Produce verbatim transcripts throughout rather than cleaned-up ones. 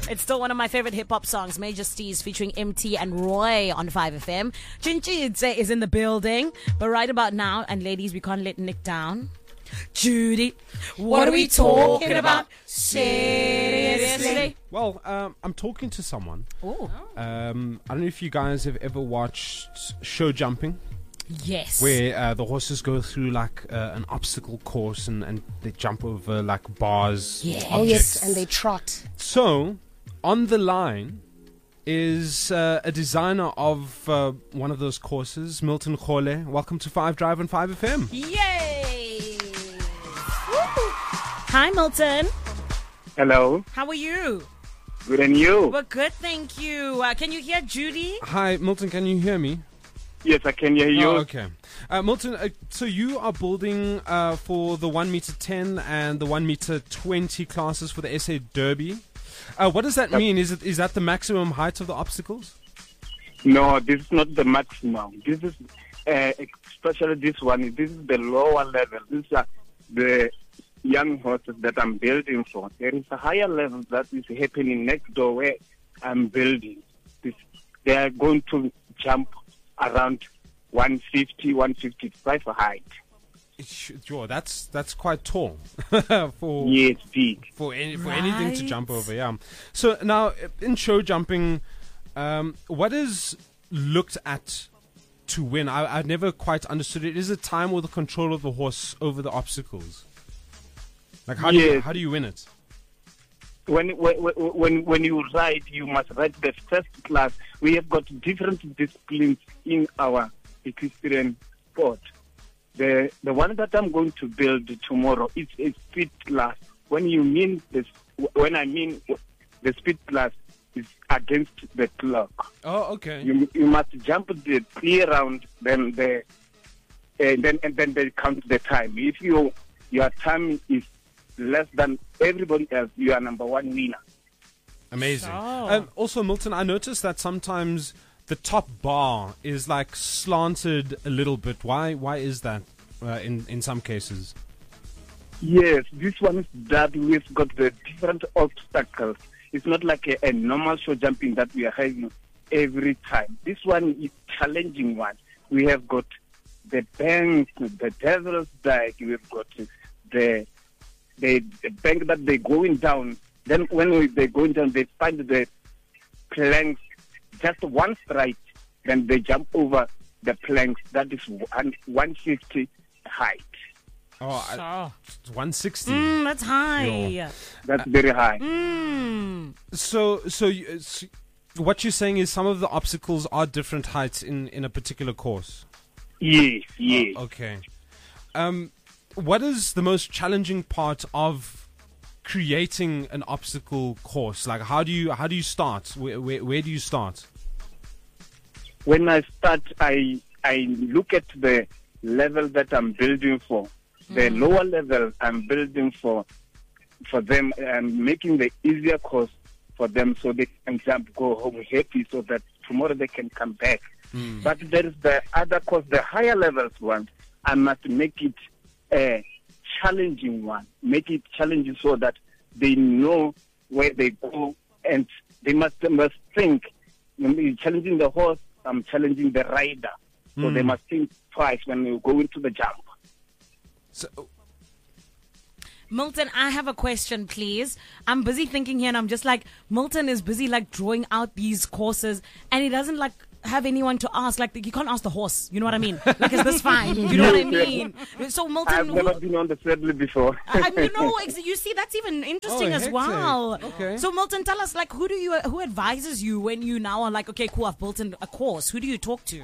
It's still one of my favorite hip-hop songs, Major Steez featuring M T and Roy on five F M. Chinchidze is in the building, but right about now, and ladies, we can't let Nick down. Judy, what, what are we talking, talking about? Seriously? Well, um, I'm talking to someone. Ooh. Um, I don't know if you guys have ever watched show jumping. Yes. Where uh, the horses go through like uh, an obstacle course and, and they jump over like bars. Yes. Oh, yes, and they trot. So, on the line is uh, a designer of uh, one of those courses, Milton Khole. Welcome to Five Drive on five F M. Yay! Woo. Hi, Milton. Hello. How are you? Good, and you? We're good, thank you. Uh, can you hear Judy? Hi, Milton. Can you hear me? Yes, I can hear you. Oh, okay. Uh, Milton, uh, so you are building uh, for the one meter ten and the one meter twenty classes for the S A Derby. Uh, what does that mean? Is it is that the maximum height of the obstacles? No, this is not the maximum. This is, uh, especially this one, this is the lower level. These are the young horses that I'm building for. There is a higher level that is happening next door where I'm building. This, they are going to jump around one fifty, one fifty-five height. Sure, that's that's quite tall for yes, big for any, for right. anything to jump over. Yeah. So now in show jumping, um, what is looked at to win? I I never quite understood it. Is it time or the control of the horse over the obstacles? Like how yes. do you, how do you win it? When, when when when you ride, you must ride the first class. We have got different disciplines in our equestrian sport. The the one that I'm going to build tomorrow is a speed class. When you mean this, when I mean the speed class is against the clock. Oh, okay. You you must jump the clear round, then the and then and then they count the time. If you your time is less than everybody else, you are number one winner. Amazing. Oh. Um, also, Milton, I noticed that sometimes the top bar is like slanted a little bit. Why? Why is that? Uh, in in some cases. Yes, this one is that we've got the different obstacles. It's not like a, a normal show jumping that we are having every time. This one is challenging one. We have got the bank, the devil's dyke. We've got the the, the bank that they're going down. Then when we, they're going down, they find the planks just one strike. Then they jump over the planks. That is one, one fifty height. Oh, I, one sixty. Mm, that's high. Yeah. That's very high. Mm. So, so, you, so what you're saying is some of the obstacles are different heights in, in a particular course. Yes, yes. Oh, okay. Um, what is the most challenging part of creating an obstacle course? Like, how do you how do you start? Where where, where do you start? When I start, I I look at the level that I'm building for. The mm. lower level I'm building for for them and making the easier course for them so they can jump, go home happy so that tomorrow they can come back. Mm. But there is the other course, the higher levels one. I must make it a challenging one. Make it challenging so that they know where they go and they must, they must think. I'm challenging the horse, I'm challenging the rider. So mm. they must think twice when they go into the jump. So, Milton, I have a question, please. I'm busy thinking here and I'm just like, Milton is busy like drawing out these courses and he doesn't like have anyone to ask. Like, you can't ask the horse. You know what I mean? Like, is this fine? You know what I mean? So, Milton, I've never who, been on the saddle before. I mean, no, you see, that's even interesting oh, as well. Okay. So, Milton, tell us, like, who do you, who advises you when you now are like, okay, cool, I've built in a course. Who do you talk to?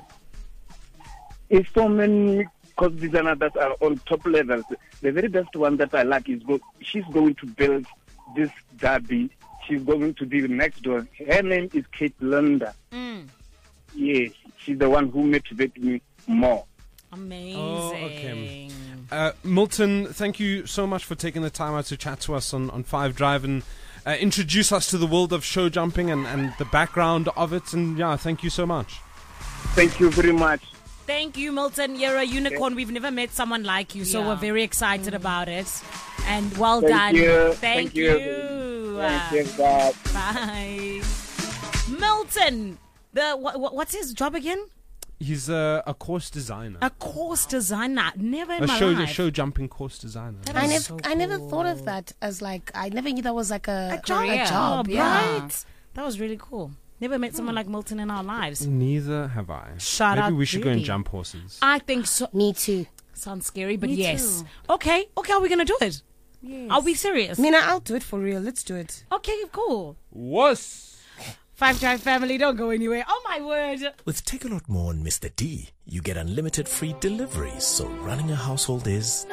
It's so many course designers that are on top levels. The very best one that I like is go, she's going to build this derby. She's going to be next door. Her name is Kate Lunda. Mm. Yes, she's the one who motivated me more. Amazing. Oh, okay. Uh, Milton, thank you so much for taking the time out to chat to us on, on Five Drive and uh, introduce us to the world of show jumping and, and the background of it. And yeah, thank you so much. Thank you very much. Thank you, Milton. You're a unicorn. We've never met someone like you, so Yeah. we're very excited about it. And well Thank done. you. Thank, Thank you. you. you. Thank you, God. Bye. Milton. The what, what's his job again? He's a, a course designer. A course designer. Never in A my show, life. show jumping course designer. That I is never, so I never cool. thought of that as like, I never knew that was like a, A job, a job. Yeah. right? That was really cool. Never met someone like Milton in our lives. Neither have I. Shout Maybe out we should go and Judy. jump horses. I think so. Me too. Sounds scary, but Me yes. too. Okay, okay, are we gonna do it? Yes. Are we serious? Mina, I'll do it for real. Let's do it. Okay, cool. Was. Five Drive family, don't go anywhere. Oh my word. With Take A Lot More on Mister D, you get unlimited free deliveries, so running a household is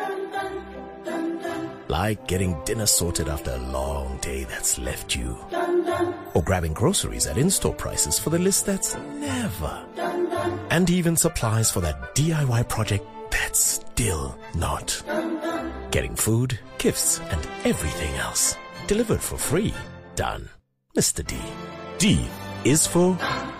like getting dinner sorted after a long day that's left you. Or grabbing groceries at in-store prices for the list that's never. And even supplies for that D I Y project that's still not. Getting food, gifts, and everything else delivered for free. Done. Mister D. D is for...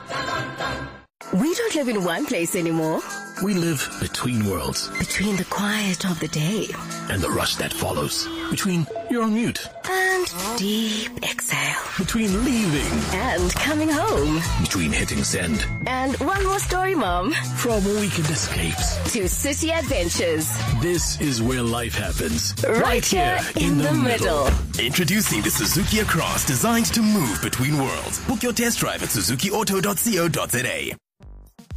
We don't live in one place anymore. We live between worlds Between the quiet of the day and the rush that follows. Between you're on mute. and deep exhale Between leaving. and coming home. Between hitting send. And one more story, Mom. From weekend escapes. To city adventures. This is where life happens. Right here in the middle. Introducing the Suzuki Across, designed to move between worlds. Book your test drive at suzuki auto dot co dot za.